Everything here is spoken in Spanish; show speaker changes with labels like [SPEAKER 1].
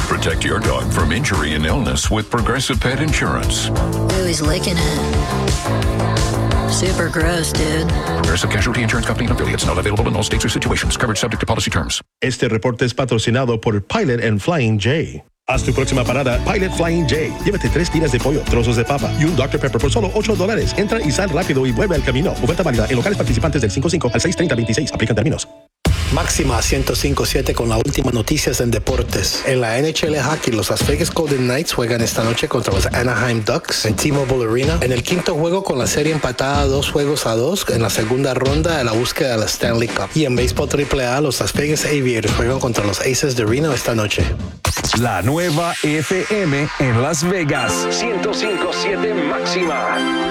[SPEAKER 1] Protect your dog from injury and illness with Progressive Pet Insurance.
[SPEAKER 2] Ooh, he's licking it. Super gross, dude.
[SPEAKER 1] Progressive Casualty Insurance Company and affiliates. Not available in all states or situations. Coverage subject to policy terms.
[SPEAKER 3] Este reporte es patrocinado por Pilot and Flying J. Haz tu próxima parada Pilot Flying J. Llévate 3 tiras de pollo, trozos de papa y un Dr. Pepper por solo $8. Entra y sal rápido y vuelve al camino. Oferta válida en locales participantes del 5-5 al 6/30/26. Aplican términos.
[SPEAKER 4] Máxima 105.7 con las últimas noticias en deportes. En la NHL Hockey, los Las Vegas Golden Knights juegan esta noche contra los Anaheim Ducks en T-Mobile Arena. En el quinto juego, con la serie empatada 2-2 en la segunda ronda de la búsqueda de la Stanley Cup. Y en béisbol AAA, los Las Vegas Aviators juegan contra los Aces de Reno esta noche.
[SPEAKER 5] La nueva FM en Las Vegas. 105.7 máxima.